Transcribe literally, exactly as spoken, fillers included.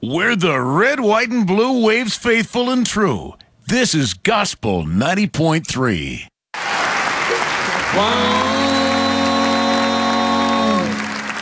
We're the red, white, and blue waves faithful and true. This is Gospel ninety point three. One.